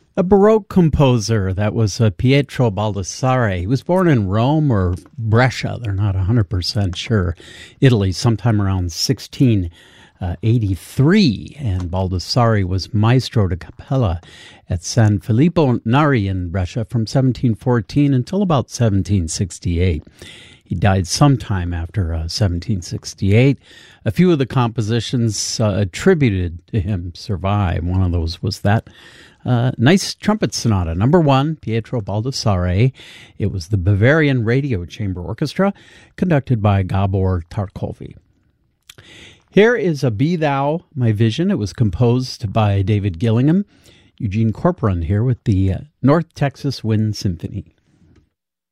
A Baroque composer, that was Pietro Baldassare. He was born in Rome or Brescia, they're not 100% sure, Italy, sometime around 1683. And Baldassare was maestro de cappella at San Filippo Nari in Brescia from 1714 until about 1768. He died sometime after 1768. A few of the compositions attributed to him survive. One of those was that nice trumpet sonata, number 1, Pietro Baldassare. It was the Bavarian Radio Chamber Orchestra, conducted by Gabor Tarkowy. Here is a Be Thou My Vision. It was composed by David Gillingham. Eugene Corporon here with the North Texas Wind Symphony.